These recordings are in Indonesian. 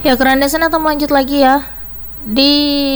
Ya, kerandesan atau melanjut lagi ya. Di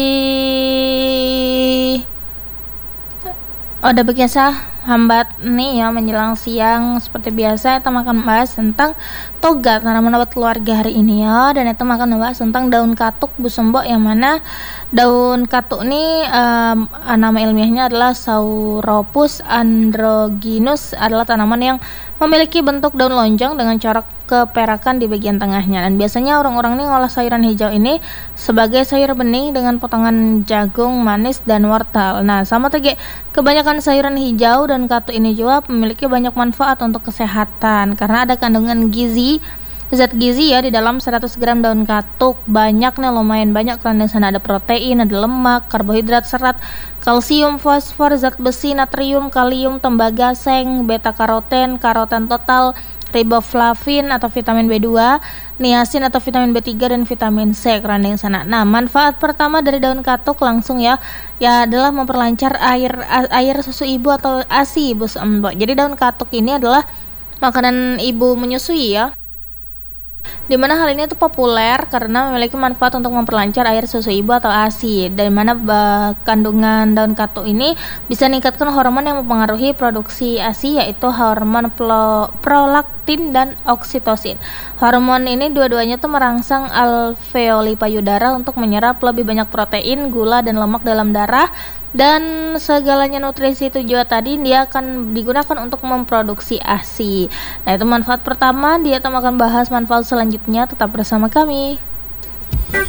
Udah biasa hambat nih ya menjelang siang seperti biasa kita makan bahas tentang toga tanaman obat keluarga hari ini ya, dan itu makan bahas tentang daun katuk busembok, yang mana daun katuk ini nama ilmiahnya adalah Sauropus androgynus, adalah tanaman yang memiliki bentuk daun lonjong dengan corak keperakan di bagian tengahnya, dan biasanya orang-orang ini ngolah sayuran hijau ini sebagai sayur bening dengan potongan jagung manis dan wortel. Nah, sama tege kebanyakan sayuran hijau dan katuk ini juga memiliki banyak manfaat untuk kesehatan karena ada kandungan zat gizi ya di dalam 100 gram daun katuk. Banyak nih, lumayan banyak karena di sana ada protein, ada lemak, karbohidrat, serat, kalsium, fosfor, zat besi, natrium, kalium, tembaga, seng, beta karoten, karoten total, riboflavin atau vitamin B2, niacin atau vitamin B3, dan vitamin C karena yang sana. Nah, manfaat pertama dari daun katuk langsung ya adalah memperlancar air susu ibu atau ASI ibu sembok. Jadi daun katuk ini adalah makanan ibu menyusui ya, dimana hal ini tuh populer karena memiliki manfaat untuk memperlancar air susu ibu atau ASI, dari mana kandungan daun katuk ini bisa meningkatkan hormon yang mempengaruhi produksi ASI, yaitu hormon prolaktin dan oksitosin. Hormon ini dua-duanya tuh merangsang alveoli payudara untuk menyerap lebih banyak protein, gula, dan lemak dalam darah, dan segalanya nutrisi itu juga tadi dia akan digunakan untuk memproduksi ASI. Nah, itu manfaat pertama. Dia akan bahas manfaat selanjutnya, tetap bersama kami.